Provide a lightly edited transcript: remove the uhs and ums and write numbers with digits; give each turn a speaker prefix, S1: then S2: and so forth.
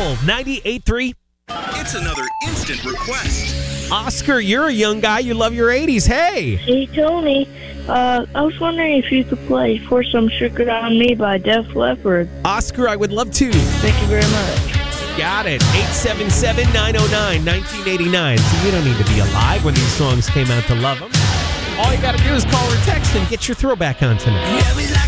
S1: Soul 98.3.
S2: It's another instant request.
S1: Oscar, you're a young guy. You love your 80s. Hey.
S3: Hey, Tony. I was wondering if you could play For Some Sugar on Me by Def Leppard.
S1: Oscar, I would love to.
S3: Thank you very much.
S1: Got it. 877-909-1989. So you don't need to be alive when these songs came out to love them. All you got to do is call or text and get your throwback on tonight.